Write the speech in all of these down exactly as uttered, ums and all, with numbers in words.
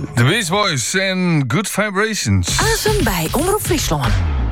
The Beach Boys en Good Vibrations. Azem bij Omroep Friesland.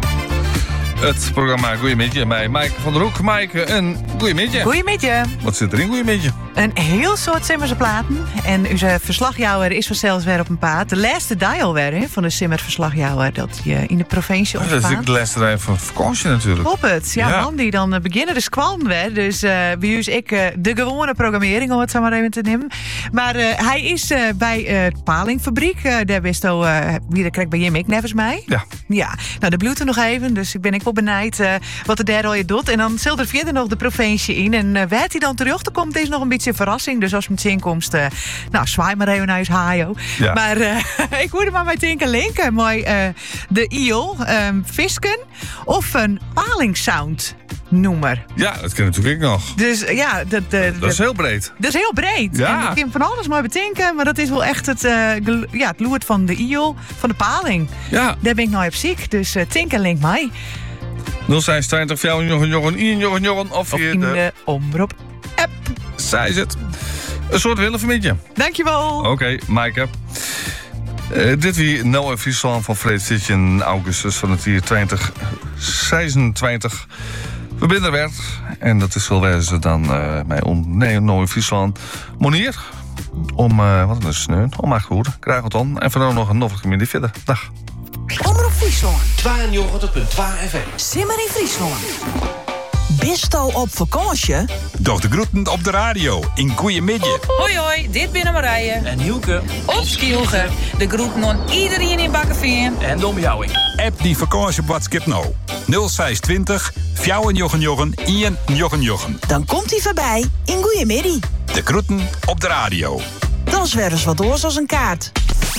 Het programma Goeiemiddag bij Maaike van der Hoek. Maaike, een goeiemiddag. Goeiemiddag. Wat zit er in goeiemiddag? Een heel soort Simmerse platen. En uw verslagjouwer is vanzelfs weer op een paard. De laatste dag alweer hè, van de Simmer-verslagjouwer. Dat je in de provincie Dat is ontvangt. de laatste dag van vakantie natuurlijk. Op het. Ja, Ja. man, die dan uh, beginnen de squalm weer. Dus uh, bij u is ik uh, de gewone programmering, om het zo maar even te nemen. Maar uh, hij is uh, bij uh, de Palingfabriek. Uh, daar best al, uh, wie dat krijgt bij Jim ik nevens mij. Ja. Ja, nou, de bloed er nog even. Dus ik ben ik wel benijd uh, wat de derde al je doet. En dan zult er verder nog de provincie in. En uh, waar hij dan terug te komt, is nog een beetje een verrassing. Dus als met inkomst, uh, nou, zwaai maar even naar huis haaien. Ja. Maar uh, ik hoorde maar met denken linken. Mooi uh, de I O, um, Visken of een palingsound nummer. Ja, dat kan natuurlijk ook nog. Dus uh, ja, dat, uh, Dat is heel breed. dat is heel breed. Ja. En ik kan van alles mooi bedenken, maar dat is wel echt het, uh, gel- ja, het loert van de I O, van de paling. Ja. Daar ben ik nou op ziek, dus uh, Tink en link mij. nul zes twintig, vier, Jochen, Jochen, Ian, Jochen, Jochen. Of Of via in de... de omroep app. Zij zit. Een soort Willevermidje. Dankjewel. Oké, okay, Maaike. Uh, dit wie nou in Friesland van Vreed zit je in augustus van het jaar twintig zesentwintig verbinden werd. En dat is wel wezen dan uh, mij om nee, nou in Friesland Monier. Om, uh, wat een sneun, om maar goed. Krijg het dan. En vandaag nog een nog een verder. Dag. Omroep Friesland. tweeënnegentig komma twee F M. Simmer in Friesland. Bist al op vakantie? Doch de groeten op de radio in Goeiemiddag. Hoi hoi, dit binnen Marije. En Hielke. Op Skielge. De groeten aan iedereen in Bakkenveen. En Dom Jouwing. App die vakantie op WhatsApp nou. nul zes twintig, vier Jochen Jochen, Ian Jochen Jochen. Dan komt hij voorbij in Goeiemiddag. De groeten op de radio. Dan is weer eens wat oors als een kaart.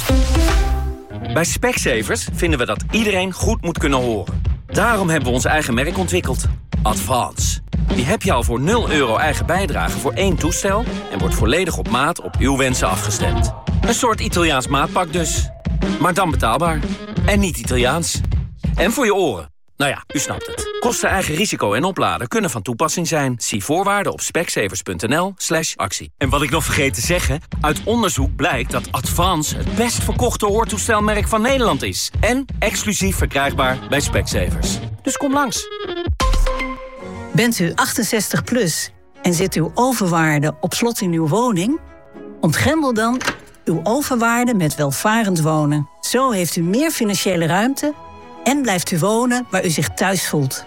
Bij Specsavers vinden we dat iedereen goed moet kunnen horen. Daarom hebben we ons eigen merk ontwikkeld. Advance. Die heb je al voor nul euro eigen bijdrage voor één toestel... en wordt volledig op maat op uw wensen afgestemd. Een soort Italiaans maatpak dus. Maar dan betaalbaar. En niet Italiaans. En voor je oren. Nou ja, u snapt het. Kosten eigen risico en opladen kunnen van toepassing zijn. Zie voorwaarden op specsavers.nl slash actie. En wat ik nog vergeet te zeggen... uit onderzoek blijkt dat Advance het best verkochte hoortoestelmerk van Nederland is. En exclusief verkrijgbaar bij Specsavers. Dus kom langs. Bent u achtenzestig plus en zit uw overwaarde op slot in uw woning? Ontgrendel dan uw overwaarde met welvarend wonen. Zo heeft u meer financiële ruimte en blijft u wonen waar u zich thuis voelt.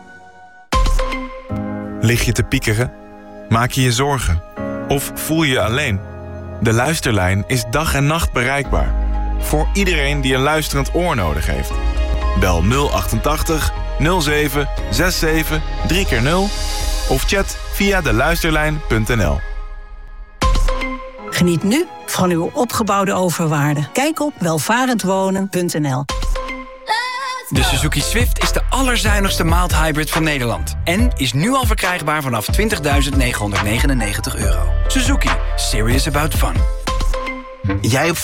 Lig je te piekeren? Maak je je zorgen? Of voel je je alleen? De Luisterlijn is dag en nacht bereikbaar. Voor iedereen die een luisterend oor nodig heeft. Bel nul achtentachtig nul zeven zevenenzestig drie keer nul of chat via de luisterlijn punt n l. Geniet nu van uw opgebouwde overwaarde. Kijk op welvarendwonen punt n l. De Suzuki Swift is de allerzuinigste mild hybrid van Nederland. En is nu al verkrijgbaar vanaf twintigduizend negenhonderdnegenennegentig euro. Suzuki. Serious about fun. Jij op